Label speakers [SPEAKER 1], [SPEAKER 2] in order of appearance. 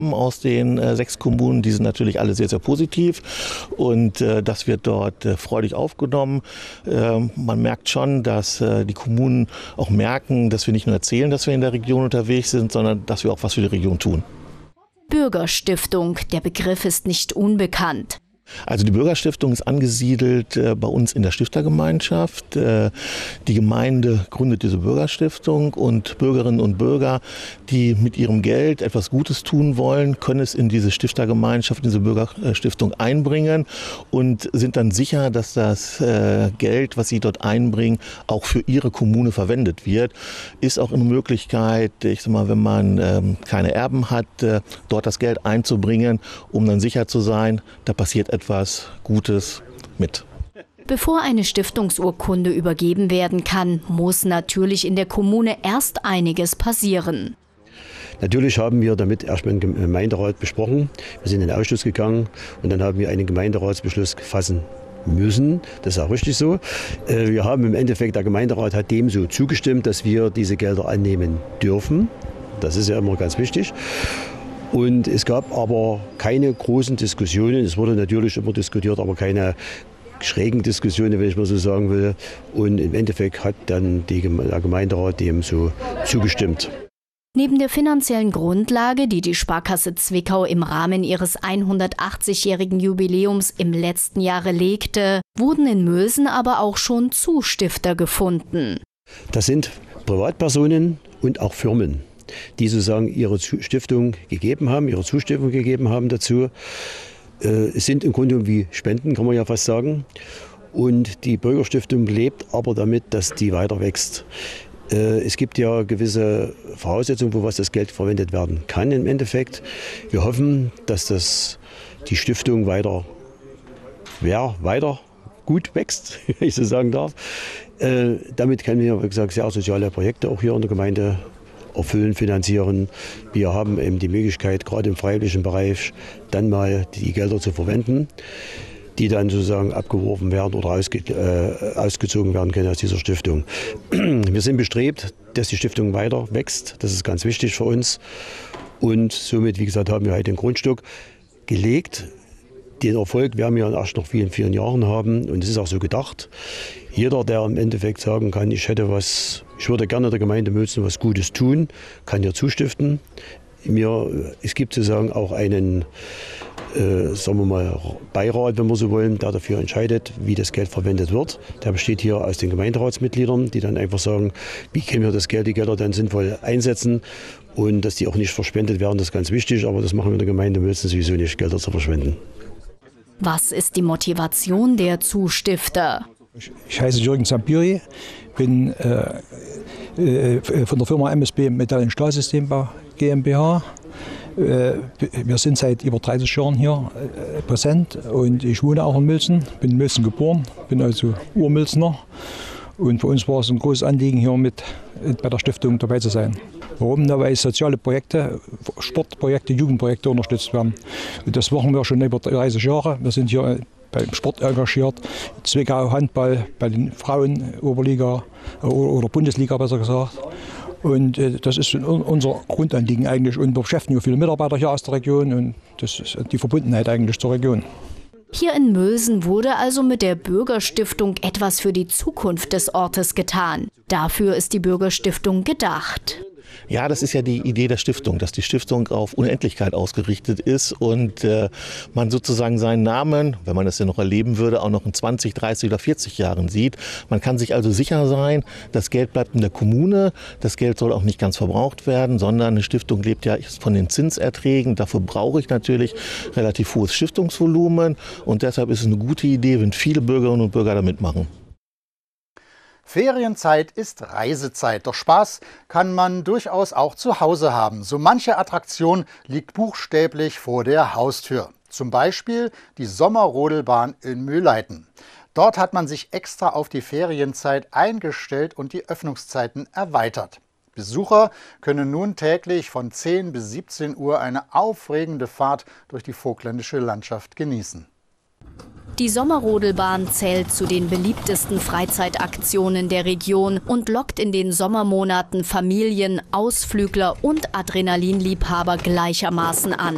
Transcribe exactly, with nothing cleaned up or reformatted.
[SPEAKER 1] aus den äh, sechs Kommunen. Die sind natürlich alle sehr, sehr positiv und äh, das wird dort äh, freudig aufgenommen. Äh, man merkt schon, dass äh, die Kommunen auch merken, dass wir nicht nur erzählen, dass wir in der Region unterwegs sind, sondern dass wir auch was für die Region tun.
[SPEAKER 2] Bürgerstiftung, der Begriff ist nicht unbekannt.
[SPEAKER 1] Also die Bürgerstiftung ist angesiedelt äh, bei uns in der Stiftergemeinschaft. Äh, die Gemeinde gründet diese Bürgerstiftung und Bürgerinnen und Bürger, die mit ihrem Geld etwas Gutes tun wollen, können es in diese Stiftergemeinschaft, in diese Bürgerstiftung einbringen und sind dann sicher, dass das äh, Geld, was sie dort einbringen, auch für ihre Kommune verwendet wird. Ist auch eine Möglichkeit, ich sag mal, wenn man ähm, keine Erben hat, äh, dort das Geld einzubringen, um dann sicher zu sein, da passiert etwas etwas Gutes mit.
[SPEAKER 2] Bevor eine Stiftungsurkunde übergeben werden kann, muss natürlich in der Kommune erst einiges passieren.
[SPEAKER 3] Natürlich haben wir damit erstmal im Gemeinderat besprochen. Wir sind in den Ausschuss gegangen und dann haben wir einen Gemeinderatsbeschluss fassen müssen. Das ist auch richtig so. Wir haben im Endeffekt, der Gemeinderat hat dem so zugestimmt, dass wir diese Gelder annehmen dürfen. Das ist ja immer ganz wichtig. Und es gab aber keine großen Diskussionen. Es wurde natürlich immer diskutiert, aber keine schrägen Diskussionen, wenn ich mal so sagen will. Und im Endeffekt hat dann die, der Gemeinderat dem so zugestimmt.
[SPEAKER 2] Neben der finanziellen Grundlage, die die Sparkasse Zwickau im Rahmen ihres hundertachtzigjährigen Jubiläums im letzten Jahre legte, wurden in Mölsen aber auch schon Zustifter gefunden.
[SPEAKER 3] Das sind Privatpersonen und auch Firmen, die sozusagen ihre Stiftung gegeben haben, ihre Zustimmung gegeben haben dazu. Es sind im Grunde wie Spenden, kann man ja fast sagen. Und die Bürgerstiftung lebt aber damit, dass die weiter wächst. Es gibt ja gewisse Voraussetzungen, wo was das Geld verwendet werden kann im Endeffekt. Wir hoffen, dass das, die Stiftung weiter, ja, weiter gut wächst, wenn ich so sagen darf. Damit können wir, wie gesagt, sehr soziale Projekte auch hier in der Gemeinde erfüllen, finanzieren. Wir haben eben die Möglichkeit, gerade im freiwilligen Bereich, dann mal die Gelder zu verwenden, die dann sozusagen abgeworfen werden oder ausge, äh, ausgezogen werden können aus dieser Stiftung. Wir sind bestrebt, dass die Stiftung weiter wächst. Das ist ganz wichtig für uns. Und somit, wie gesagt, haben wir heute den Grundstück gelegt. Den Erfolg werden wir erst noch vielen, vielen Jahren haben. Und es ist auch so gedacht. Jeder, der im Endeffekt sagen kann, ich hätte was, ich würde gerne der Gemeinde Mölsen was Gutes tun, kann hier zustiften. Mir, es gibt sozusagen auch einen, äh, sagen wir mal, Beirat, wenn wir so wollen, der dafür entscheidet, wie das Geld verwendet wird. Der besteht hier aus den Gemeinderatsmitgliedern, die dann einfach sagen, wie können wir das Geld, die Gelder dann sinnvoll einsetzen und dass die auch nicht verschwendet werden, das ist ganz wichtig, aber das machen wir in der Gemeinde Mölsen sowieso nicht, Gelder zu verschwenden.
[SPEAKER 2] Was ist die Motivation der Zustifter?
[SPEAKER 4] Ich heiße Jürgen Zampiri, bin äh, äh, von der Firma M S B Metall- und Stahlsystembau GmbH. Äh, wir sind seit über dreißig Jahren hier äh, präsent und ich wohne auch in Mölsen, bin in Mölsen geboren, bin also Urmölsener. Und für uns war es ein großes Anliegen, hier mit bei der Stiftung dabei zu sein. Warum? Na, weil soziale Projekte, Sportprojekte, Jugendprojekte unterstützt werden. Und das machen wir schon über dreißig Jahre. Wir sind hier beim Sport engagiert, Zwickau Handball, bei den Frauen Oberliga oder Bundesliga besser gesagt. Und äh, das ist unser Grundanliegen eigentlich. Und wir beschäftigen viele Mitarbeiter hier aus der Region und das ist die Verbundenheit eigentlich zur Region.
[SPEAKER 2] Hier in Mölsen wurde also mit der Bürgerstiftung etwas für die Zukunft des Ortes getan. Dafür ist die Bürgerstiftung gedacht.
[SPEAKER 1] Ja, das ist ja die Idee der Stiftung, dass die Stiftung auf Unendlichkeit ausgerichtet ist und äh, man sozusagen seinen Namen, wenn man das ja noch erleben würde, auch noch in zwanzig, dreißig oder vierzig Jahren sieht. Man kann sich also sicher sein, das Geld bleibt in der Kommune, das Geld soll auch nicht ganz verbraucht werden, sondern eine Stiftung lebt ja von den Zinserträgen. Dafür brauche ich natürlich relativ hohes Stiftungsvolumen und deshalb ist es eine gute Idee, wenn viele Bürgerinnen und Bürger da mitmachen.
[SPEAKER 5] Ferienzeit ist Reisezeit, doch Spaß kann man durchaus auch zu Hause haben. So manche Attraktion liegt buchstäblich vor der Haustür. Zum Beispiel die Sommerrodelbahn in Mühlleiten. Dort hat man sich extra auf die Ferienzeit eingestellt und die Öffnungszeiten erweitert. Besucher können nun täglich von zehn bis siebzehn Uhr eine aufregende Fahrt durch die vogtländische Landschaft genießen.
[SPEAKER 2] Die Sommerrodelbahn zählt zu den beliebtesten Freizeitaktionen der Region und lockt in den Sommermonaten Familien, Ausflügler und Adrenalinliebhaber gleichermaßen an.